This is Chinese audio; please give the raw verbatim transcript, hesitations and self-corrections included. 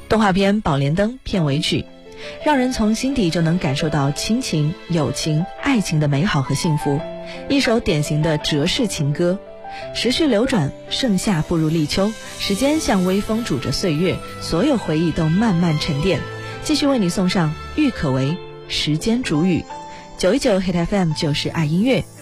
动画片《宝莲灯》片尾曲，让人从心底就能感受到亲情、友情、爱情的美好和幸福，一首典型的折式情歌。时序流转，盛夏步入立秋，时间像微风煮着岁月，所有回忆都慢慢沉淀。继续为你送上郁可唯《时间煮雨》。九一九 Hit F M 就是爱音乐，